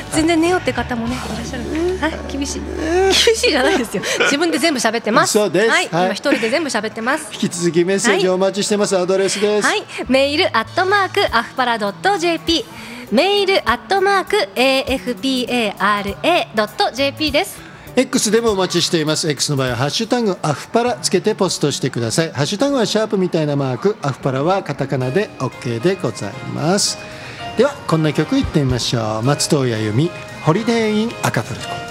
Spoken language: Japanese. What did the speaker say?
全然寝ようって方もねいらっしゃる。はい、厳しいじゃないですよ。自分で全部喋ってます。 そうです。 はい、今一人で全部喋ってます。 引き続きメッセージをお待ちしてます。アドレスです。 はい、メールアットマークアフパラ .jp、 メールアットマーク afpara.jp です。 X でもお待ちしています。 X の場合はハッシュタグアフパラつけてポストしてください。ハッシュタグはシャープみたいなマーク、アフパラはカタカナで OK でございます。ではこんな曲いってみましょう。松任谷由実、ホリデーインアカプルコ。